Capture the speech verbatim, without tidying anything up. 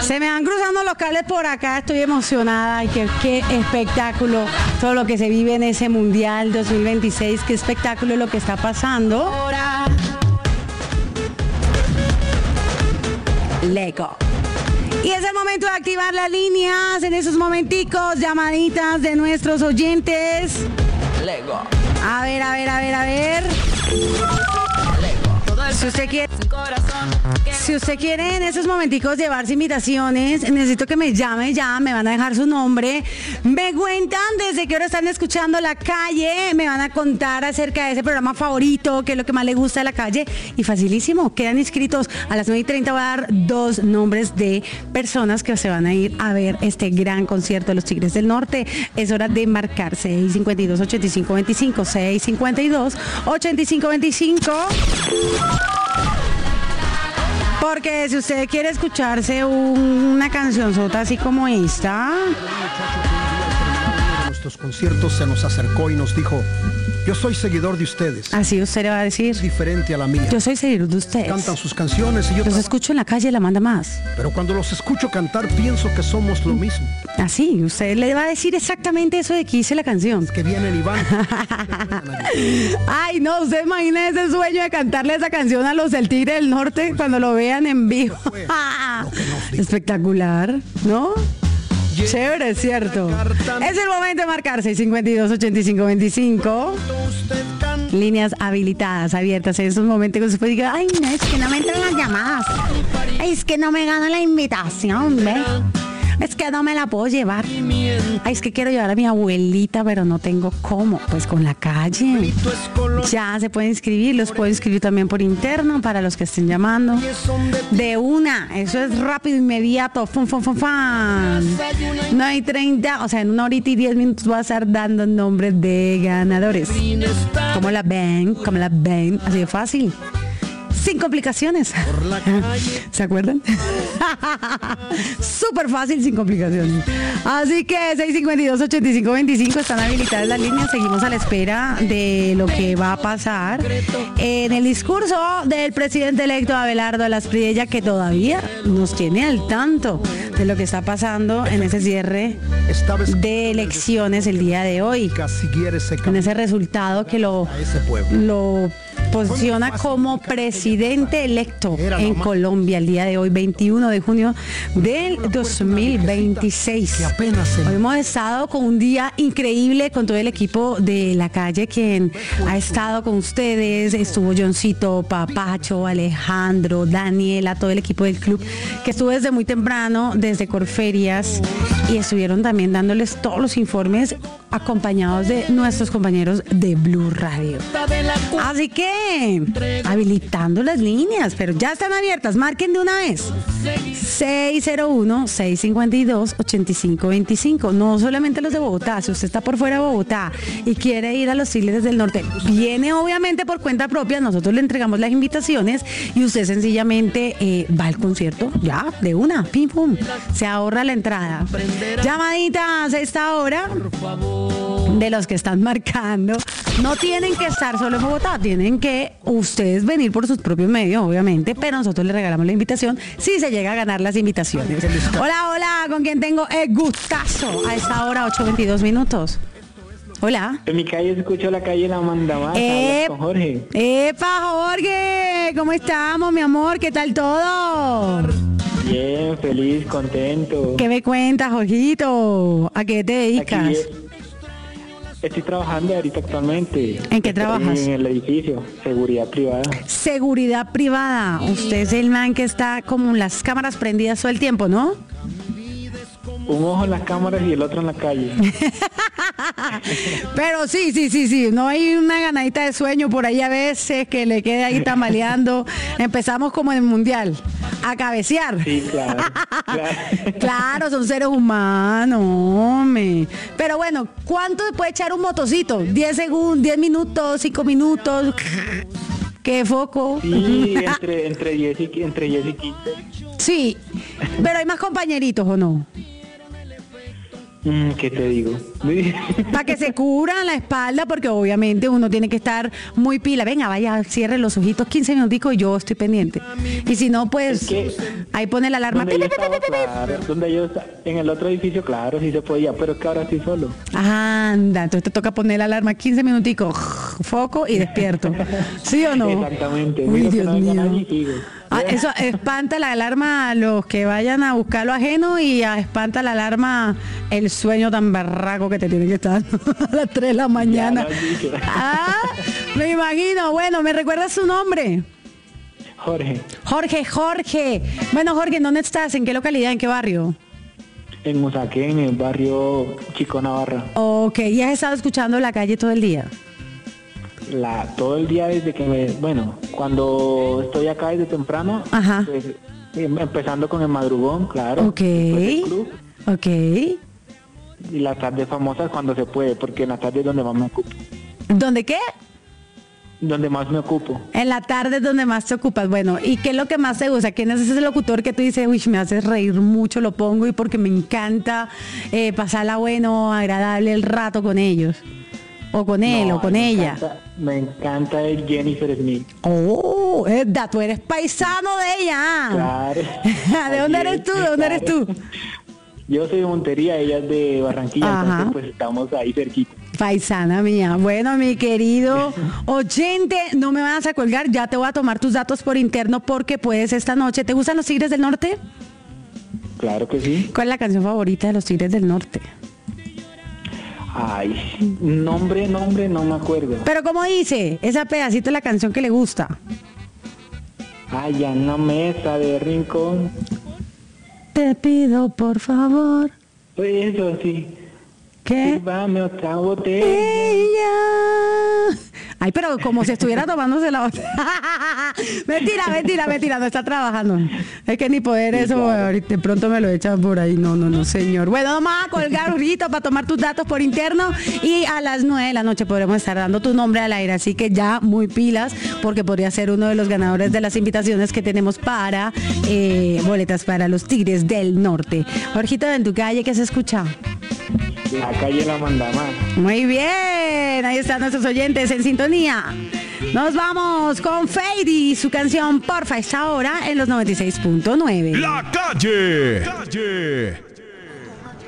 Se me van cruzando los cables por acá, estoy emocionada. Y qué, qué espectáculo, todo lo que se vive en ese Mundial dos mil veintiséis, qué espectáculo lo que está pasando. Lego. Y es el momento de activar las líneas en esos momenticos, llamaditas de nuestros oyentes. Lego. A ver, a ver, a ver, a ver. Si usted quiere, si usted quiere en esos momenticos llevarse invitaciones, necesito que me llame ya, me van a dejar su nombre, me cuentan desde qué hora están escuchando La Calle, me van a contar acerca de ese programa favorito, qué es lo que más les gusta de La Calle, y facilísimo, quedan inscritos. A las nueve y treinta voy a dar dos nombres de personas que se van a ir a ver este gran concierto de los Tigres del Norte. Es hora de marcar seis cinco dos, ocho cinco dos cinco, seis cinco dos, ocho cinco dos cinco. Porque si usted quiere escucharse un, una cancionzota así como esta. De nuestros conciertos se nos acercó y nos dijo: yo soy seguidor de ustedes. Así usted le va a decir. Diferente a la mía. Yo soy seguidor de ustedes. Cantan sus canciones y yo los escucho en la calle, la manda más. Pero cuando los escucho cantar pienso que somos lo mismo. Así, usted le va a decir exactamente eso de que hice la canción. Es que viene el Iván. Ay, no, usted imagina ese sueño de cantarle esa canción a los del Tigre del Norte cuando lo vean en vivo. Espectacular, ¿no? Chévere, es cierto. Es el momento de marcar seis cinco dos, ocho cinco dos cinco. Líneas habilitadas, abiertas en estos momentos que usted diga: ay, no, es que no me entran las llamadas. Ay, es que no me gano la invitación, ¿ve? Es que no me la puedo llevar. Ay, es que quiero llevar a mi abuelita, pero no tengo cómo. Pues con La Calle. Ya se pueden inscribir, los puedo inscribir también por interno para los que estén llamando. De una, eso es rápido, inmediato. Fum, fum, fum, fum. nueve y treinta, o sea, en una horita y diez minutos voy a estar dando nombres de ganadores. ¿Cómo la ven? ¿Cómo la ven? Así de fácil. Sin complicaciones. ¿Se acuerdan? Súper fácil, sin complicaciones. Así que seis cinco dos, ocho cinco dos cinco están habilitadas las líneas. Seguimos a la espera de lo que va a pasar en el discurso del presidente electo Abelardo Alasprilla, que todavía nos tiene al tanto de lo que está pasando en ese cierre de elecciones el día de hoy. Con ese resultado que lo, lo posiciona como presidente electo en Colombia el día de hoy, veintiuno de junio del dos mil veintiséis. Hoy hemos estado con un día increíble con todo el equipo de La Calle, quien ha estado con ustedes. Estuvo Johncito, Papacho, Alejandro, Daniela, todo el equipo del club que estuvo desde muy temprano, desde Corferias, y estuvieron también dándoles todos los informes acompañados de nuestros compañeros de Blue Radio. Así que habilitando las líneas, pero ya están abiertas, marquen de una vez. seis cero uno, seis cinco dos, ocho cinco dos cinco. No solamente los de Bogotá, si usted está por fuera de Bogotá y quiere ir a los Tigres del Norte, viene obviamente por cuenta propia, nosotros le entregamos las invitaciones y usted sencillamente eh, va al concierto, ya, de una, pim pum, se ahorra la entrada. Llamaditas a esta hora de los que están marcando. No tienen que estar solo en Bogotá, tienen que ustedes venir por sus propios medios, obviamente, pero nosotros les regalamos la invitación si se llega a ganar las invitaciones. Hola, hola, ¿con quién tengo el gustazo a esta hora, ocho veintidós minutos? Hola. En mi calle escucho La Calle, la manda más. Eh, con Jorge. ¡Epa, Jorge! ¿Cómo estamos, mi amor? ¿Qué tal todo? Bien, feliz, contento. ¿Qué me cuentas, Jorgito? ¿A qué te dedicas? Aquí, estoy trabajando ahorita actualmente. ¿En qué trabajas? En el edificio, seguridad privada. Seguridad privada. Usted es el man que está como las cámaras prendidas todo el tiempo, ¿no? Un ojo en las cámaras y el otro en la calle. Pero sí, sí, sí, sí. No hay una ganadita de sueño por ahí a veces que le quede ahí tambaleando. Empezamos como en el mundial, a cabecear. Sí, claro. Claro, claro, son seres humanos, hombre. Pero bueno, ¿cuánto puede echar un motocito? ¿diez segundos, diez minutos, cinco minutos? ¿Qué foco? Sí, entre, entre diez y entre diez y quince. Sí, pero hay más compañeritos, ¿o no? Mm, ¿Qué te digo? Para que se cubran la espalda, porque obviamente uno tiene que estar muy pila. Venga, vaya, cierre los ojitos quince minuticos y yo estoy pendiente. Y si no, pues Es que ahí pone la alarma. Donde Pi, yo pi, pi, estaba, pi, pi, pi. claro, donde yo esta- en el otro edificio, claro, sí se podía, pero es que ahora estoy solo. Anda, entonces te toca poner la alarma quince minuticos, foco y despierto. ¿Sí o no? Exactamente. Uy, Miro que Dios no venga mío. nadie y sigo. Ah, eso espanta la alarma a los que vayan a buscar lo ajeno y ah, espanta la alarma el sueño tan barraco que te tiene que estar a las tres de la mañana. Ya lo has dicho. Ah, me imagino. Bueno, ¿me recuerdas su nombre? Jorge, Jorge, Jorge. Bueno, Jorge, ¿en dónde estás? ¿En qué localidad? ¿En qué barrio? en Usaquén, en el barrio Chico Navarra. Ok, ¿y has estado escuchando la calle todo el día? La, todo el día desde que me, bueno, cuando estoy acá desde temprano, Ajá. pues, em- empezando con el madrugón, claro. Ok. Después el club, Ok. y las tardes famosas cuando se puede, porque en la tarde es donde más me ocupo. ¿Dónde qué? Donde más me ocupo. En la tarde es donde más te ocupas. Bueno, ¿y qué es lo que más te gusta? ¿Quién es ese locutor que tú dices, uy, me hace reír mucho, lo pongo y porque me encanta eh, pasarla bueno, agradable el rato con ellos? O con él, No, o con me ella. encanta- me encanta el Jennifer Smith. Oh, Edda, tú eres paisano de ella. Claro. ¿De dónde Así eres es, tú? ¿De dónde eres claro. tú? Yo soy de Montería, ella es de Barranquilla, Ajá. entonces pues estamos ahí cerquita. Paisana mía. Bueno, mi querido oyente, no me vas a colgar, ya te voy a tomar tus datos por interno porque puedes esta noche. ¿Te gustan los Tigres del Norte? Claro que sí. ¿Cuál es la canción favorita de los Tigres del Norte? Ay, nombre, nombre, no me acuerdo. Pero como dice, esa pedacito es la canción que le gusta. Ay, ya en la mesa de rincón. Te pido por favor Pues eso sí. que Sírvame otra botella. ella. Ay, pero como si estuviera tomándose la botella. Mentira, mentira, mentira, no está trabajando. Es que ni poder eso, claro. ahorita de pronto me lo echan por ahí. No, no, no, señor. Bueno, vamos a colgar ahorita para tomar tus datos por interno y a las nueve de la noche podremos estar dando tu nombre al aire. Así que ya muy pilas, porque podría ser uno de los ganadores de las invitaciones que tenemos para eh, boletas para los Tigres del Norte. Jorgito, en tu calle, ¿qué se escucha? La calle La Mandamás. Muy bien, ahí están nuestros oyentes en sintonía. Nos vamos con Fade y su canción Porfa, esta hora en los noventa y seis punto nueve. La calle. Calle.